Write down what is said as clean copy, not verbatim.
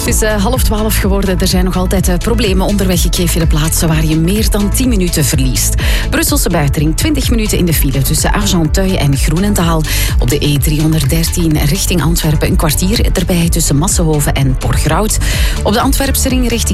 Het is 11:30 geworden. Er zijn nog altijd problemen onderweg. Ik geef je de plaatsen waar je meer dan 10 minuten verliest. Brusselse buitenring, 20 minuten in de file tussen Argenteuil en Groenendaal. Op de E313 richting Antwerpen een kwartier erbij tussen Massenhoven en Borgerhout. Op de Antwerpse ring richting